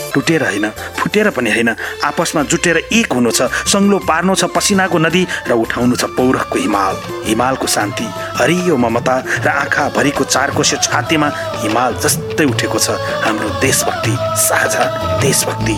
टुटेर होइन, फुटेर पनि होइन, आपसमा जुटेर एक हुनु छ, सङ्लो पार्नु छ पसिनाको नदी र उठाउनु छ पौरखको हिमाल। हिमालको शान्ति, हरियो ममता र आँखाभरिको चारकोसे छातीमा हिमाल जस्तै उठेको छ हाम्रो देशभक्ति, साझा देशभक्ति।